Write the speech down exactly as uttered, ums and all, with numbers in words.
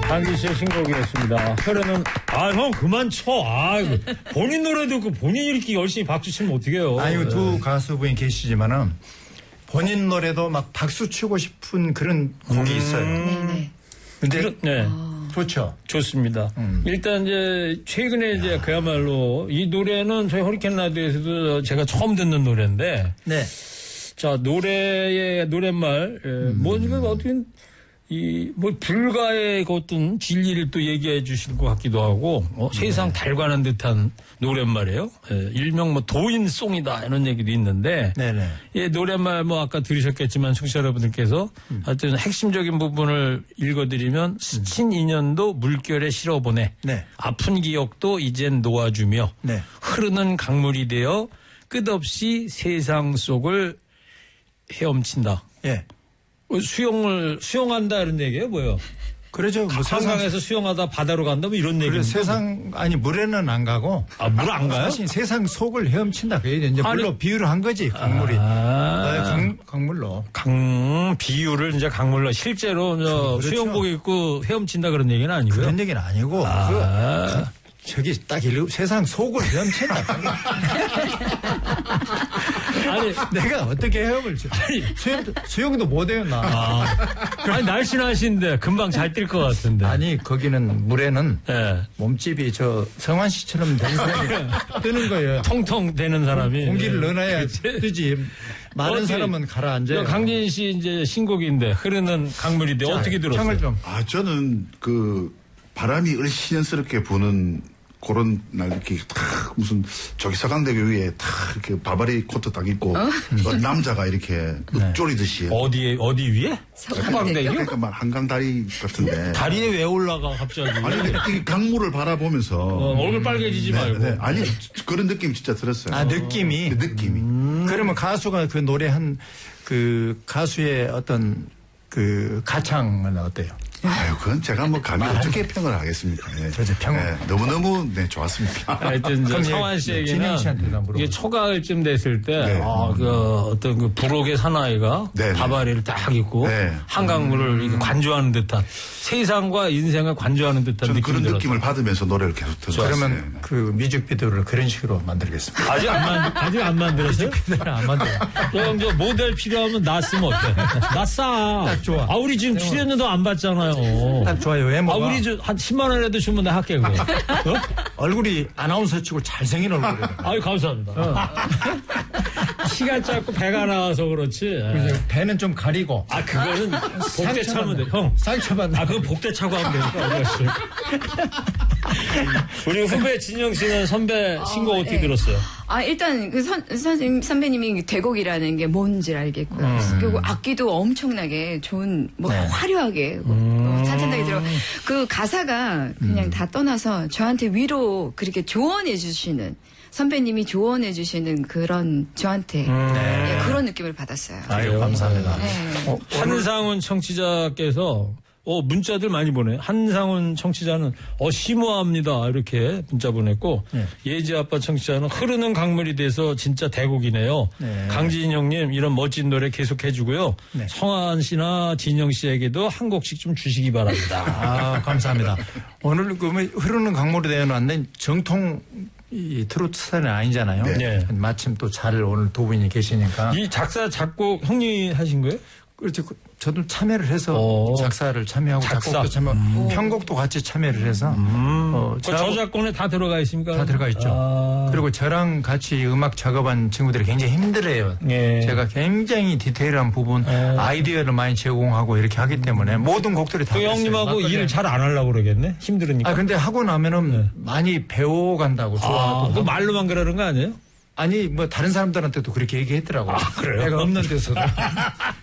한지 씨의 신곡이었습니다. 흐르는, 아, 형, 그만 쳐. 아, 본인 노래 듣고 본인이 이렇게 열심히 박수 치면 어떡해요. 아니, 두 가수분이 계시지만은 본인 노래도 막 박수 치고 싶은 그런 곡이 있어요. 네네. 근데, 그, 네. 아. 좋죠. 좋습니다. 음. 일단 이제 최근에 이제 그야말로 이 노래는 저희 허리케인 라디오에서도 제가 처음 듣는 노래인데. 네. 자, 노래의 노랫말, 음. 뭐, 이거 어떻게, 이, 뭐, 불가의 그 어떤 진리를 또 얘기해 주실 것 같기도 하고, 어, 네. 세상 달관한 듯한 노랫말이에요. 예, 일명 뭐 도인송이다, 이런 얘기도 있는데, 네네. 예, 노랫말 뭐 아까 들으셨겠지만, 청취자 여러분들께서 음. 하여튼 핵심적인 부분을 읽어드리면, 스친 인연도 물결에 실어보내, 네. 아픈 기억도 이젠 놓아주며, 네. 흐르는 강물이 되어 끝없이 세상 속을 헤엄친다. 예. 수영을, 수영한다 이런 얘기예요, 뭐요? 그러죠. 뭐 한강에서 수영하다 바다로 간다 뭐 이런 얘기. 세상, 아니, 물에는 안 가고. 아, 물 안 가요? 사실 세상 속을 헤엄친다. 그게 이제 물로 아니, 비유를 한 거지, 강물이. 아, 네, 강, 강물로. 강, 비유를 이제 강물로. 실제로 저 그렇죠. 수영복 입고 헤엄친다 그런 얘기는 아니고요. 그런 얘기는 아니고. 아. 그, 그, 저기 딱 읽고 세상 속을 헤엄친다. 아니, 내가 어떻게 헤엄을 쳐. 아니, 수영, 수영도 못해요, 나. 아, 아니, 날씬하신데 금방 잘 뛸 것 같은데. 아니, 거기는 물에는 네. 몸집이 저 성환 씨처럼 되는 사람이 뜨는 거예요. 통통 되는 사람이. 공기를 넣어놔야 뜨지. 많은 사람은 가라앉아요. 강진 씨 이제 신곡인데 흐르는 강물인데 자, 어떻게 들었어요? 평을 좀. 아, 저는 그 바람이 을씨년스럽게 부는 그런 날 이렇게 탁 무슨 저기 서강대교 위에 탁 이렇게 바바리 코트 딱 입고 어? 어, 남자가 이렇게 네. 쪼리듯이 어디에 어디 위에? 서강대교? 그러니까 막 한강 다리 같은데 다리에 왜 올라가 갑자기? 아니 이 강물을 바라보면서 어, 얼굴 빨개지지 네, 말고 네. 아니 그런 느낌 진짜 들었어요. 아 느낌이 그 느낌이. 음. 그러면 가수가 그 노래한 그 가수의 어떤 그 가창은 어때요? 아유, 그건 제가 뭐 감히 어떻게 평을 하겠습니까? 네. 그렇죠, 평. 네, 너무너무, 네, 좋았습니다. 하여튼, 이제 성환 씨에게는 이게 초가을쯤 됐을 때, 네. 아, 그 어떤 그 부록의 사나이가 네, 바바리를 딱 입고 네. 한강물을 음. 관조하는 듯한 세상과 인생을 관조하는 듯한 느낌이 그런 들었어요. 느낌을 받으면서 노래를 계속 들었어요. 그러면 그 뮤직비디오를 그런 식으로 만들겠습니다. 아직 안, 만, 아직 안 만들었어요? 뮤직비디오를 안 만들어요. 그럼 저 모델 필요하면 나 쓰면 어때? 나 싸. 딱 좋아. 아, 우리 지금 출연료도 안 받잖아요. 딱 좋아요. 외모가. 아, 우리 저 한 십만 원이라도 주면 내가 할게, 그거. 어? 얼굴이 아나운서 치고 잘생긴 얼굴이에요. 아유, 감사합니다. 어. 키가 작고 배가 나와서 그렇지. 배는 좀 가리고. 아, 그거는 복대 차면 돼. 형. 상처받는. 아, 그건 복대 차고 하면 되니까. 우리 후배 진영 씨는 선배 신곡 어, 어떻게 네. 들었어요? 아, 일단 그 선, 선, 선배님이 대곡이라는 게 뭔지 알겠고요. 음. 그리고 악기도 엄청나게 좋은, 뭐, 네. 화려하게, 뭐, 찬찬하게 들어. 그 가사가 그냥 음. 다 떠나서 저한테 위로 그렇게 조언해 주시는, 선배님이 조언해 주시는 그런 저한테 음. 네. 예, 그런 느낌을 받았어요. 아유, 감사합니다. 네. 어, 한상훈 청취자께서 어, 문자들 많이 보내. 한상훈 청취자는 어, 심오합니다. 이렇게 문자 보냈고 네. 예지 아빠 청취자는 흐르는 강물이 돼서 진짜 대곡이네요. 네. 강진영님 이런 멋진 노래 계속 해주고요. 네. 성한 씨나 진영 씨에게도 한 곡씩 좀 주시기 바랍니다. 아, 감사합니다. 오늘 그 흐르는 강물이 되어놨는 정통 이 트로트 스타일은 아니잖아요. 네. 마침 또 잘 오늘 두 분이 계시니까. 이 작사 작곡 형님이 하신 거예요? 그렇죠. 저도 참여를 해서 오. 작사를 참여하고 작사. 작곡도 참여하고 음. 편곡도 같이 참여를 해서 음. 어, 그 저작권에 다 들어가 있습니까? 다 들어가 있죠. 아. 그리고 저랑 같이 음악 작업한 친구들이 굉장히 힘들어요. 예. 제가 굉장히 디테일한 부분 예. 아이디어를 많이 제공하고 이렇게 하기 때문에 모든 곡들이 다 그 형님하고 일을 잘 안 하려고 그러겠네? 힘들으니까. 아 근데 하고 나면은 네. 많이 배워간다고 좋아하고. 아, 그 말로만 그러는 거 아니에요? 아니 뭐 다른 사람들한테도 그렇게 얘기했더라고요. 아, 그래요? 내가 없는 데서도.